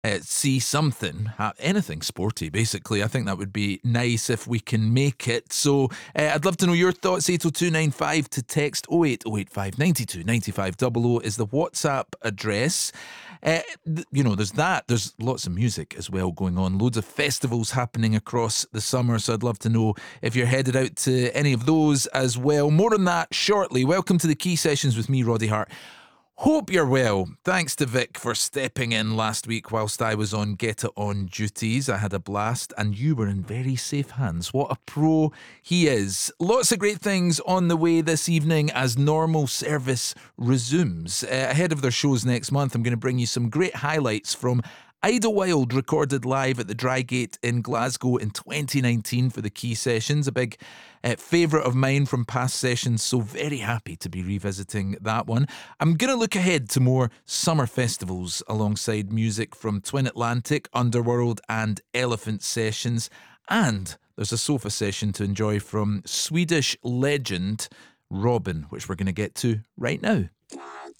see something, anything sporty, basically. I think that would be nice if we can make it. So I'd love to know your thoughts. 80295 to text 08085 92 95 00 is the WhatsApp address. There's that. There's lots of music as well going on. Loads of festivals happening across the summer. So I'd love to know if you're headed out to any of those as well. More on that shortly. Welcome to the Key Sessions with me, Roddy Hart. Hope you're well. Thanks to Vic for stepping in last week whilst I was on Get It On duties. I had a blast and you were in very safe hands. What a pro he is. Lots of great things on the way this evening as normal service resumes. Ahead of their shows next month, I'm going to bring you some great highlights from Idlewild, recorded live at the Drygate in Glasgow in 2019 for the Key Sessions. A big favourite of mine from past sessions, so very happy to be revisiting that one. I'm going to look ahead to more summer festivals alongside music from Twin Atlantic, Underworld and Elephant Sessions. And there's a sofa session to enjoy from Swedish legend Robin, which we're going to get to right now.